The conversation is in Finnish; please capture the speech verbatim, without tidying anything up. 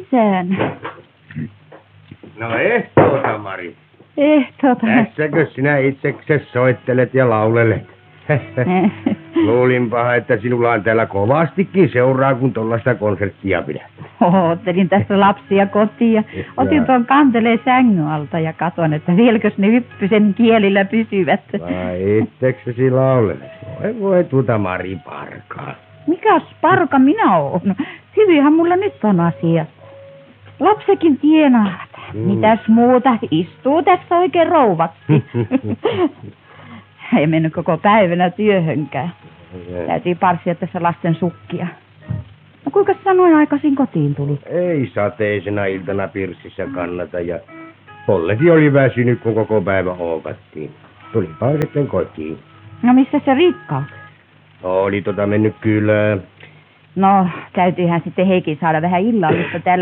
sisään. No ehtoota, Mari. Ehtoota. Tässäkö sinä itseksesi soittelet ja laulelet? Luulinpahan, että sinulla on täällä kovastikin seuraa, kun tuollaista konserttia pidät. Ottelin tässä lapsia kotiin ja otin tuon kanteleen sängyn alta ja katon, että vieläkös ne hyppysen kielillä pysyvät. Vai itseksesi laulelet? Voi voi tuota Mari Parkaa. Mikäs parka minä oon? Hyvinhän mulla nyt on asia. Lapsekin tienaavat. Mm. Mitäs muuta? Istuu tässä oikein rouvaksi. Ei mennyt koko päivänä työhönkään. Täytyy parsia tässä lasten sukkia. No kuinka sä noin aikaisin kotiin tuli? Ei sateisena iltana pirssissä kannata ja Pollekin oli väsynyt, kun koko päivä ookattiin. Tulipa sitten kotiin. No missä se Riikka? Oli tota mennyt kylään. No täytyyhän sitten Heikin saada vähän illallista täällä